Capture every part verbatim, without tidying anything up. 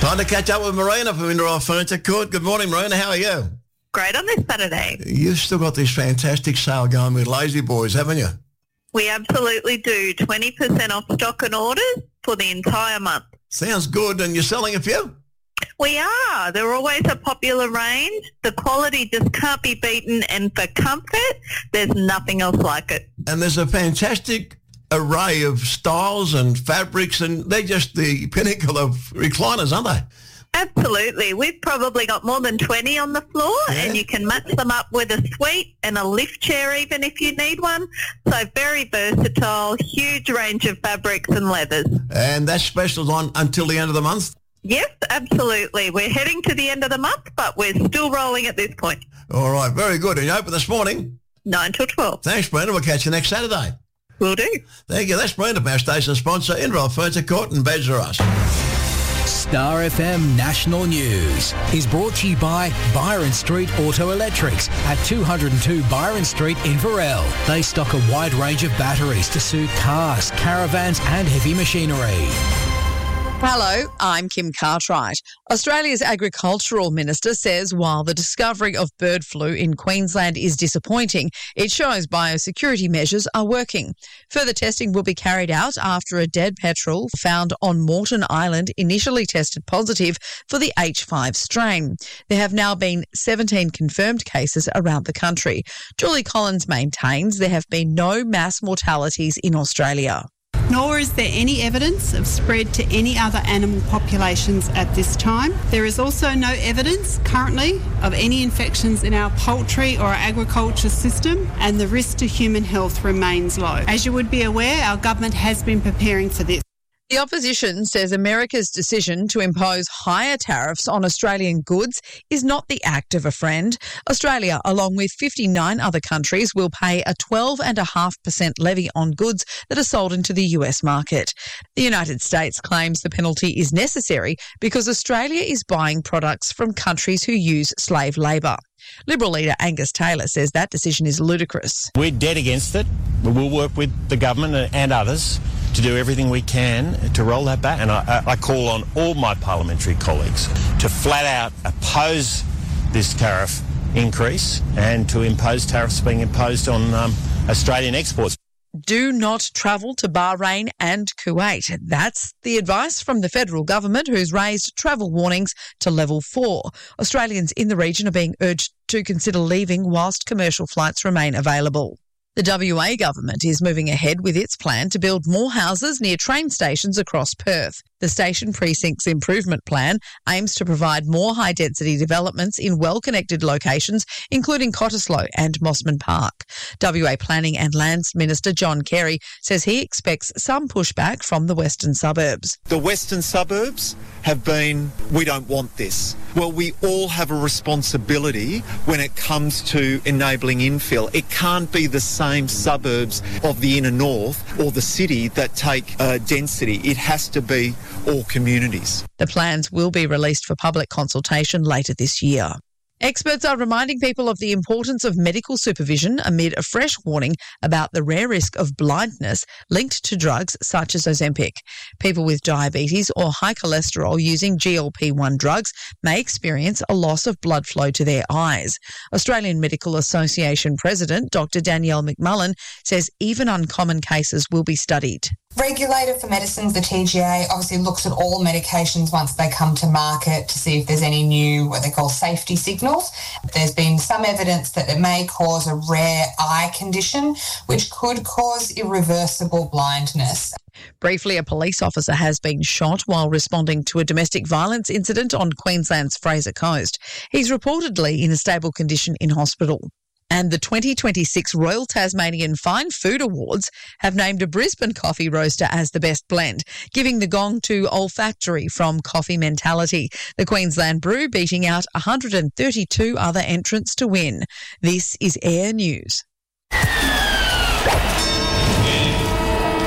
Time to catch up with Marina from Indoor Furniture Court. Good morning, Marina. How are you? Great on this Saturday. You've still got this fantastic sale going with Lazy Boys, haven't you? We absolutely do. twenty percent off stock and orders for the entire month. Sounds good. And you're selling a few? We are. They're always a popular range. The quality just can't be beaten, and for comfort, there's nothing else like it. And there's a fantastic array of styles and fabrics, and they're just the pinnacle of recliners, aren't they? Absolutely. We've probably got more than twenty on the floor, yeah. And you can match them up with a suite and a lift chair even if you need one. So very versatile, huge range of fabrics and leathers. And that's special on until the end of the month? Yes, absolutely. We're heading to the end of the month, but we're still rolling at this point. All right, very good. And you open this morning? nine till twelve. Thanks, Brenda. We'll catch you next Saturday. Will do. Thank you. That's Brenda, our station sponsor, Indoor Furniture Court and Beds R Us. Star F M National News is brought to you by Byron Street Auto Electrics at two oh two Byron Street in Varel. They stock a wide range of batteries to suit cars, caravans and heavy machinery. Hello, I'm Kim Cartwright. Australia's Agricultural Minister says while the discovery of bird flu in Queensland is disappointing, it shows biosecurity measures are working. Further testing will be carried out after a dead petrel found on Moreton Island initially tested positive for the H five strain. There have now been seventeen confirmed cases around the country. Julie Collins maintains there have been no mass mortalities in Australia. Nor is there any evidence of spread to any other animal populations at this time. There is also no evidence currently of any infections in our poultry or our agriculture system, and the risk to human health remains low. As you would be aware, our government has been preparing for this. The opposition says America's decision to impose higher tariffs on Australian goods is not the act of a friend. Australia, along with fifty-nine other countries, will pay a twelve point five percent levy on goods that are sold into the U S market. The United States claims the penalty is necessary because Australia is buying products from countries who use slave labour. Liberal leader Angus Taylor says that decision is ludicrous. We're dead against it. We'll work with the government and others to do everything we can to roll that back. And I, I call on all my parliamentary colleagues to flat out oppose this tariff increase and to impose tariffs being imposed on um, Australian exports. Do not travel to Bahrain and Kuwait. That's the advice from the federal government, who's raised travel warnings to level four. Australians in the region are being urged to consider leaving whilst commercial flights remain available. The W A government is moving ahead with its plan to build more houses near train stations across Perth. The Station Precinct's improvement plan aims to provide more high-density developments in well-connected locations, including Cottesloe and Mossman Park. W A Planning and Lands Minister John Kerry says he expects some pushback from the western suburbs. The western suburbs have been, we don't want this. Well, we all have a responsibility when it comes to enabling infill. It can't be the same suburbs of the inner north or the city that take uh, density. It has to be all communities. The plans will be released for public consultation later this year. Experts are reminding people of the importance of medical supervision amid a fresh warning about the rare risk of blindness linked to drugs such as Ozempic. People with diabetes or high cholesterol using G L P one drugs may experience a loss of blood flow to their eyes. Australian Medical Association President Doctor Danielle McMullen says even uncommon cases will be studied. Regulator for Medicines, the T G A, obviously looks at all medications once they come to market to see if there's any new, what they call safety signals. There's been some evidence that it may cause a rare eye condition, which could cause irreversible blindness. Briefly, a police officer has been shot while responding to a domestic violence incident on Queensland's Fraser Coast. He's reportedly in a stable condition in hospital. And the twenty twenty-six Royal Tasmanian Fine Food Awards have named a Brisbane coffee roaster as the best blend, giving the gong to Olfactory from Coffee Mentality, the Queensland brew beating out one hundred thirty-two other entrants to win. This is Air News.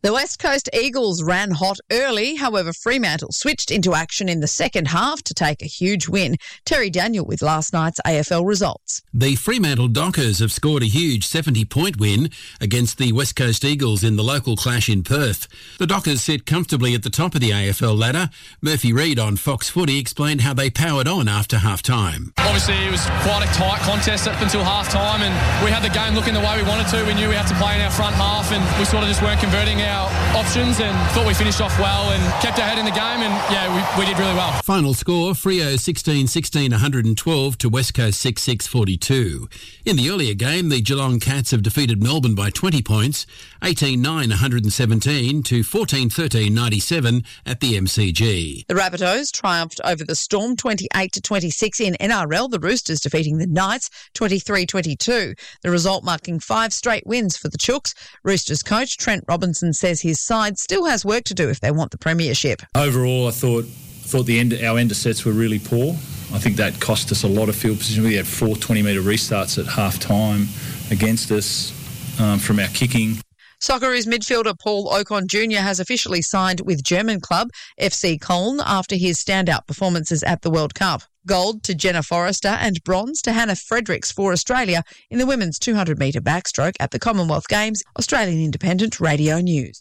The West Coast Eagles ran hot early, however Fremantle switched into action in the second half to take a huge win. Terry Daniel with last night's A F L results. The Fremantle Dockers have scored a huge seventy-point win against the West Coast Eagles in the local clash in Perth. The Dockers sit comfortably at the top of the A F L ladder. Murphy Reid on Fox Footy explained how they powered on after half-time. Obviously it was quite a tight contest up until half-time, and we had the game looking the way we wanted to. We knew we had to play in our front half, and we sort of just weren't converting our options, and thought we finished off well and kept our head in the game, and yeah, we, we did really well. Final score, Freo sixteen sixteen one hundred twelve to West Coast six six forty-two. In the earlier game, the Geelong Cats have defeated Melbourne by twenty points, eighteen nine one hundred seventeen to fourteen thirteen ninety-seven at the M C G. The Rabbitohs triumphed over the Storm twenty-eight to twenty-six in N R L, the Roosters defeating the Knights twenty-three twenty-two. The result marking five straight wins for the Chooks. Roosters coach Trent Robinson says his side still has work to do if they want the premiership. Overall, I thought thought the end our end of sets were really poor. I think that cost us a lot of field position. We had four twenty-metre restarts at half time against us um, from our kicking. Socceroos midfielder Paul Ocon Junior has officially signed with German club F C Köln after his standout performances at the World Cup. Gold to Jenna Forrester and bronze to Hannah Fredericks for Australia in the women's two hundred metre backstroke at the Commonwealth Games. Australian Independent Radio News.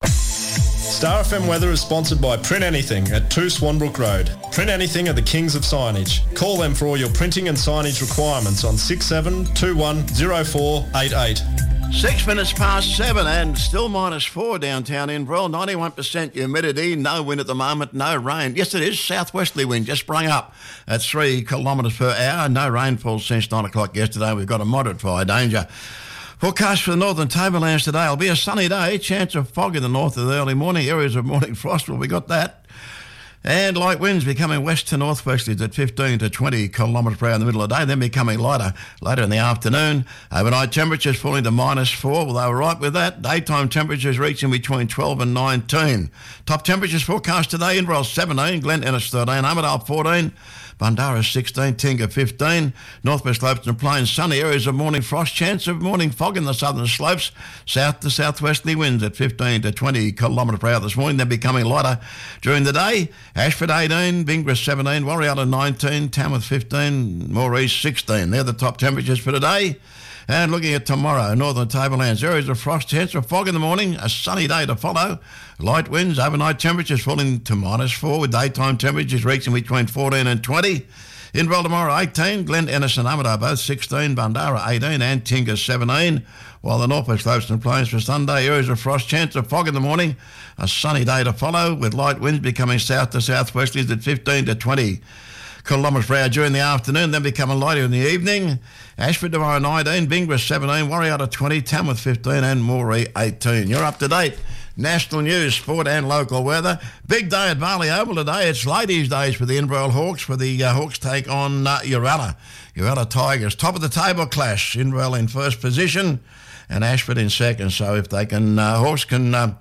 Star F M weather is sponsored by Print Anything at two Swanbrook Road. Print Anything are the kings of signage. Call them for all your printing and signage requirements on six seven two one zero four eight eight. Six minutes past seven and still minus four downtown Inverell. ninety-one percent humidity, no wind at the moment, no rain. Yes, it is southwesterly wind, just sprung up at three kilometres per hour. No rainfall since nine o'clock yesterday. We've got a moderate fire danger. Forecast for the northern tablelands today. It'll be a sunny day. Chance of fog in the north of the early morning. Areas of morning frost. Well, we got that. And light winds becoming west to northwesterlies at fifteen to twenty kilometres per hour in the middle of the day, then becoming lighter later in the afternoon. Overnight temperatures falling to minus four. Well, they were right with that. Daytime temperatures reaching between twelve and nineteen. Top temperatures forecast today: Inverell seventeen, Glen Innes thirteen, Armidale fourteen, Bundarra sixteen, Tinga fifteen, northwest slopes and plains sunny, areas of morning frost, chance of morning fog in the southern slopes, south to southwesterly winds at fifteen to twenty kilometres per hour this morning, then becoming lighter during the day. Ashford eighteen, Bingris seventeen, Warrialla nineteen, Tamworth fifteen, Moore East sixteen. They're the top temperatures for today. And looking at tomorrow, northern tablelands, areas of frost, chance of fog in the morning, a sunny day to follow. Light winds, overnight temperatures falling to minus four, with daytime temperatures reaching between fourteen and twenty. Inverell tomorrow eighteen, Glen Innes and Armidale both sixteen, Bundarra eighteen and Tinga seventeen. While the northwest slopes and plains for Sunday, areas of frost, chance of fog in the morning, a sunny day to follow, with light winds becoming south to southwesterlies at fifteen to twenty kilometres per hour during the afternoon, then becoming lighter in the evening. Ashford tomorrow nineteen, Bingris seventeen, Warrialla twenty, Tamworth fifteen and Moree eighteen. You're up to date. National news, sport and local weather. Big day at Barley Oval today. It's ladies' days for the Inverell Hawks, for the uh, Hawks take on uh, Uralla. Uralla Tigers. Top of the table clash. Inverell in first position and Ashford in second. So if they can, uh, Hawks can uh,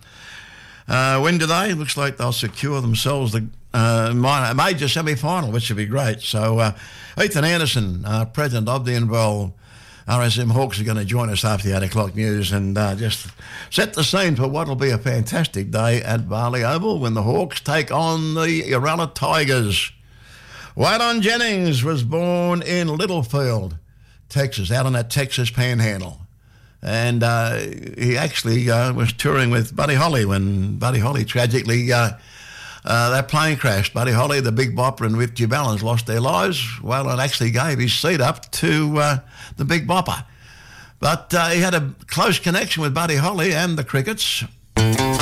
uh, win today, looks like they'll secure themselves the uh, minor, major semi-final, which would be great. So uh, Ethan Anderson, uh, president of the Inverell R S M Hawks, are going to join us after the eight o'clock news and uh, just set the scene for what will be a fantastic day at Barley Oval when the Hawks take on the Uralla Tigers. Waylon Jennings was born in Littlefield, Texas, out on that Texas panhandle. And uh, he actually uh, was touring with Buddy Holly when Buddy Holly tragically, uh, uh, that plane crashed. Buddy Holly, the Big Bopper, and Richie Valens lost their lives. Waylon actually gave his seat up to uh, the Big Bopper. But uh, he had a close connection with Buddy Holly and the Crickets.